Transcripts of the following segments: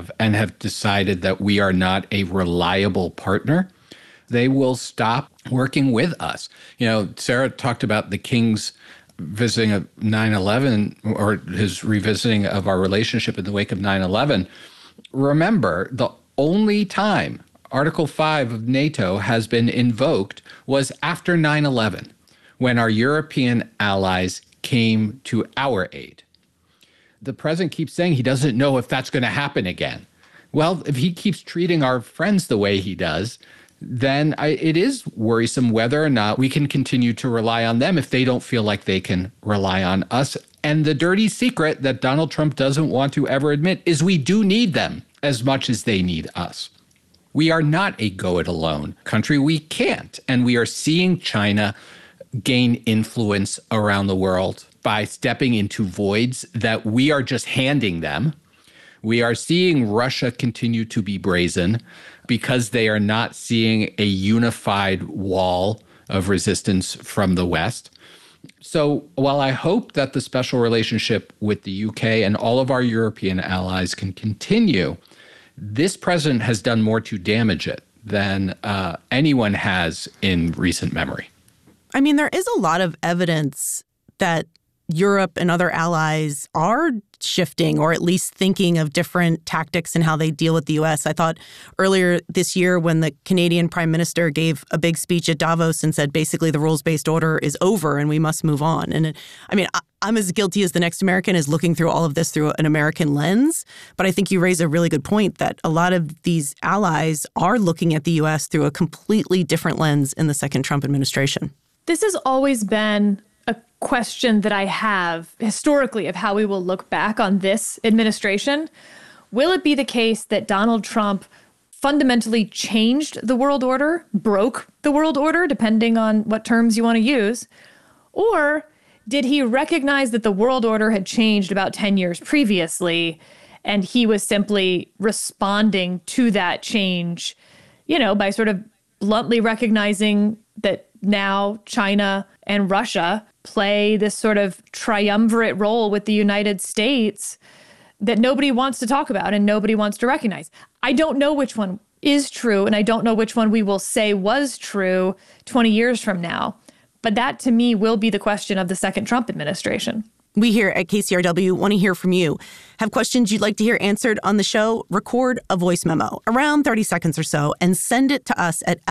have and have decided that we are not a reliable partner, they will stop working with us. You know, Sarah talked about the King's visiting of 9/11 or his revisiting of our relationship in the wake of 9/11. Remember, the only time Article 5 of NATO has been invoked was after 9/11, when our European allies came to our aid. The president keeps saying he doesn't know if that's going to happen again. Well, if he keeps treating our friends the way he does, then it is worrisome whether or not we can continue to rely on them if they don't feel like they can rely on us. And the dirty secret that Donald Trump doesn't want to ever admit is we do need them as much as they need us. We are not a go-it-alone country. We can't. And we are seeing China gain influence around the world by stepping into voids that we are just handing them. We are seeing Russia continue to be brazen because they are not seeing a unified wall of resistance from the West. So while I hope that the special relationship with the UK and all of our European allies can continue, this president has done more to damage it than anyone has in recent memory. I mean, there is a lot of evidence that Europe and other allies are shifting or at least thinking of different tactics and how they deal with the U.S. I thought earlier this year when the Canadian Prime Minister gave a big speech at Davos and said basically the rules-based order is over and we must move on. And I'm as guilty as the next American as looking through all of this through an American lens. But I think you raise a really good point that a lot of these allies are looking at the U.S. through a completely different lens in the second Trump administration. This has always been a question that I have historically of how we will look back on this administration. Will it be the case that Donald Trump fundamentally changed the world order, broke the world order, depending on what terms you want to use? Or did he recognize that the world order had changed about 10 years previously and he was simply responding to that change, by sort of bluntly recognizing that now China and Russia play this sort of triumvirate role with the United States that nobody wants to talk about and nobody wants to recognize. I don't know which one is true, and I don't know which one we will say was true 20 years from now. But that, to me, will be the question of the second Trump administration. We here at KCRW want to hear from you. Have questions you'd like to hear answered on the show? Record a voice memo, around 30 seconds or so, and send it to us at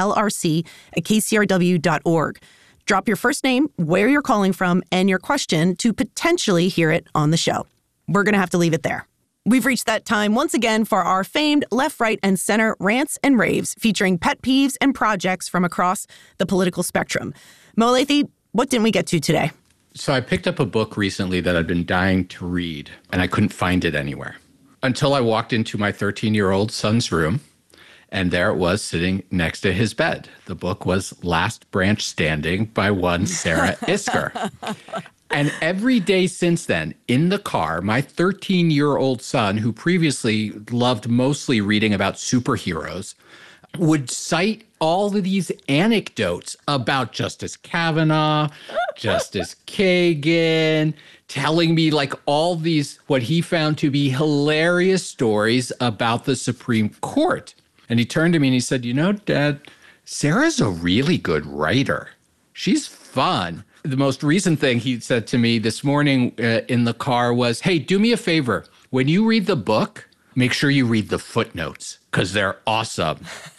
lrc@kcrw.org. Drop your first name, where you're calling from, and your question to potentially hear it on the show. We're going to have to leave it there. We've reached that time once again for our famed left, right, and center rants and raves featuring pet peeves and projects from across the political spectrum. Mo Elleithee, what didn't we get to today? So I picked up a book recently that I'd been dying to read, and I couldn't find it anywhere until I walked into my 13-year-old son's room, and there it was sitting next to his bed. The book was Last Branch Standing by one Sarah Isgur. And every day since then, in the car, my 13-year-old son, who previously loved mostly reading about superheroes, would cite all of these anecdotes about Justice Kavanaugh, Justice Kagan, telling me like all these, what he found to be hilarious stories about the Supreme Court. And he turned to me and he said, Dad, Sarah's a really good writer. She's fun. The most recent thing he said to me this morning in the car was, hey, do me a favor. When you read the book, make sure you read the footnotes because they're awesome.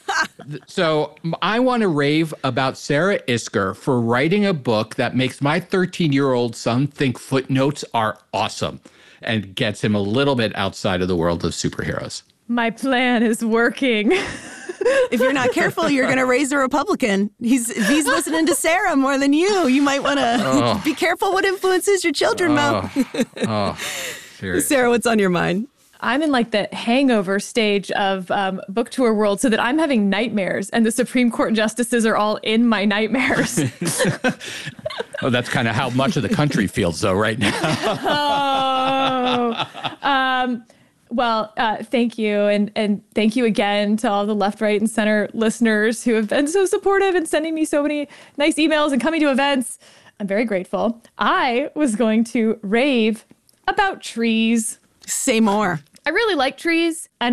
So I want to rave about Sarah Isgur for writing a book that makes my 13-year-old son think footnotes are awesome and gets him a little bit outside of the world of superheroes. My plan is working. If you're not careful, you're going to raise a Republican. He's listening to Sarah more than you. You might want to be careful what influences your children, Mo. Seriously. Sarah, what's on your mind? I'm in like the hangover stage of book tour world so that I'm having nightmares and the Supreme Court justices are all in my nightmares. Oh, that's kind of how much of the country feels though right now. Thank you. And thank you again to all the left, right, and center listeners who have been so supportive and sending me so many nice emails and coming to events. I'm very grateful. I was going to rave about trees. Say more. I really like trees, and